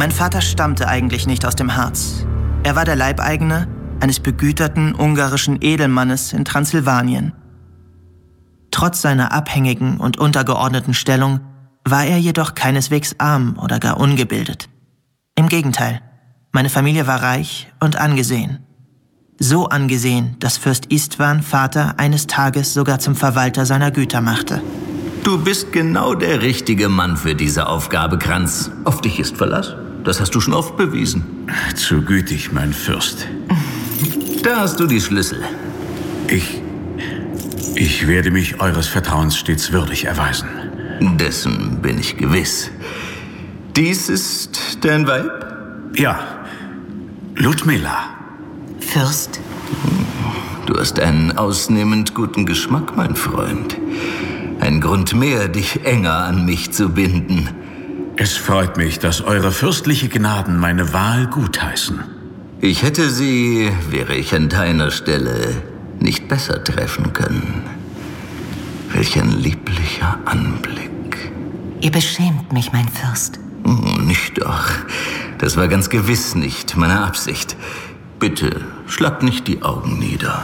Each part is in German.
Mein Vater stammte eigentlich nicht aus dem Harz. Er war der Leibeigene eines begüterten ungarischen Edelmannes in Transsilvanien. Trotz seiner abhängigen und untergeordneten Stellung war er jedoch keineswegs arm oder gar ungebildet. Im Gegenteil, meine Familie war reich und angesehen. So angesehen, dass Fürst Istvan Vater eines Tages sogar zum Verwalter seiner Güter machte. Du bist genau der richtige Mann für diese Aufgabe, Kranz. Auf dich ist Verlass. Das hast du schon oft bewiesen. Zu gütig, mein Fürst. Da hast du die Schlüssel. Ich werde mich eures Vertrauens stets würdig erweisen. Dessen bin ich gewiss. Dies ist dein Weib? Ja, Ludmilla. Fürst? Du hast einen ausnehmend guten Geschmack, mein Freund. Ein Grund mehr, dich enger an mich zu binden. Es freut mich, dass eure fürstliche Gnaden meine Wahl gutheißen. Ich hätte sie, wäre ich an deiner Stelle, nicht besser treffen können. Welch ein lieblicher Anblick. Ihr beschämt mich, mein Fürst. Nicht doch. Das war ganz gewiss nicht meine Absicht. Bitte, schlag nicht die Augen nieder.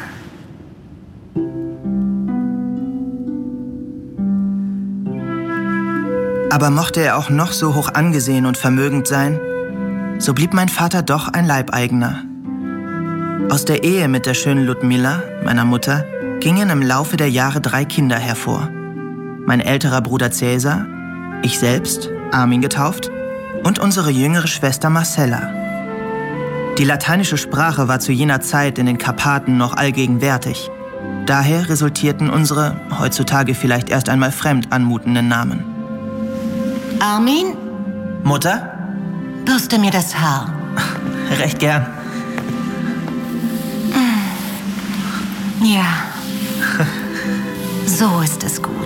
Aber mochte er auch noch so hoch angesehen und vermögend sein, so blieb mein Vater doch ein Leibeigener. Aus der Ehe mit der schönen Ludmilla, meiner Mutter, gingen im Laufe der Jahre 3 Kinder hervor. Mein älterer Bruder Cäsar, ich selbst, Armin getauft, und unsere jüngere Schwester Marcella. Die lateinische Sprache war zu jener Zeit in den Karpaten noch allgegenwärtig. Daher resultierten unsere, heutzutage vielleicht erst einmal fremd anmutenden Namen. Armin, Mutter? bürste mir das Haar. Recht gern. Ja, so ist es gut.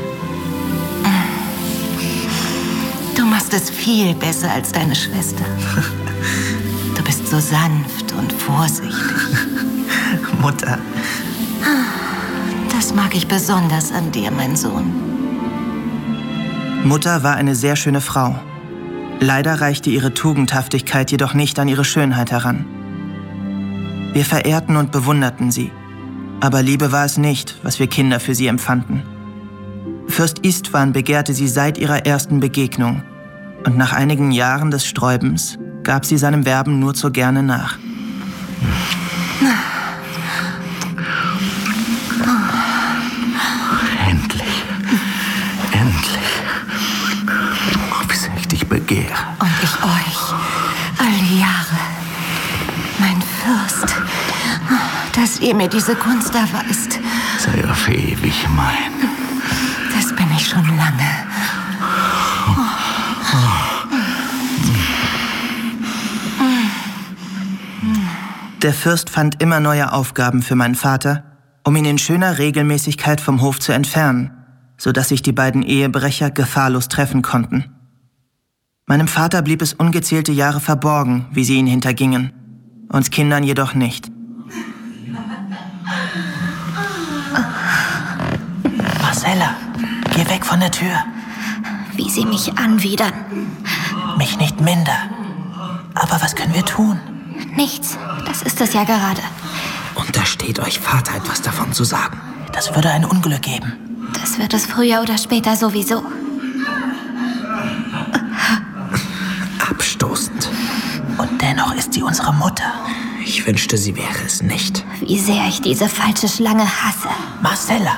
Du machst es viel besser als deine Schwester. Du bist so sanft und vorsichtig. Mutter. Das mag ich besonders an dir, mein Sohn. Mutter war eine sehr schöne Frau. Leider reichte ihre Tugendhaftigkeit jedoch nicht an ihre Schönheit heran. Wir verehrten und bewunderten sie. Aber Liebe war es nicht, was wir Kinder für sie empfanden. Fürst Istvan begehrte sie seit ihrer ersten Begegnung. Und nach einigen Jahren des Sträubens gab sie seinem Werben nur zu gerne nach. Endlich. Endlich. Oh, wie sehr ich dich begehre. Und ich euch. All Jahre. Mein Fürst. Dass ihr mir diese Gunst erweist. Sei auf ewig mein. Das bin ich schon lange. Der Fürst fand immer neue Aufgaben für meinen Vater, um ihn in schöner Regelmäßigkeit vom Hof zu entfernen, sodass sich die beiden Ehebrecher gefahrlos treffen konnten. Meinem Vater blieb es ungezählte Jahre verborgen, wie sie ihn hintergingen, uns Kindern jedoch nicht. Marcella, geh weg von der Tür. Wie sie mich anwidern. Mich nicht minder. Aber was können wir tun? Nichts, das ist es ja gerade. Untersteht euch Vater etwas davon zu sagen. Das würde ein Unglück geben. Das wird es früher oder später sowieso. Abstoßend. Und dennoch ist sie unsere Mutter. Ich wünschte, sie wäre es nicht. Wie sehr ich diese falsche Schlange hasse. Marcella!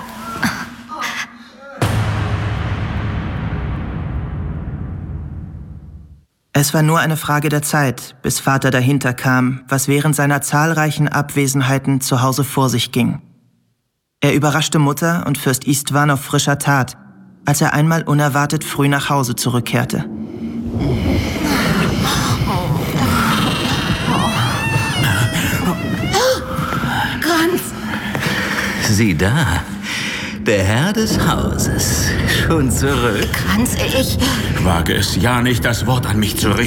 Es war nur eine Frage der Zeit, bis Vater dahinter kam, was während seiner zahlreichen Abwesenheiten zu Hause vor sich ging. Er überraschte Mutter und Fürst Istvan auf frischer Tat, als er einmal unerwartet früh nach Hause zurückkehrte. Kranz! Sieh da, der Herr des Hauses, schon zurück. Kranz, ich... Wage es ja nicht, das Wort an mich zu richten.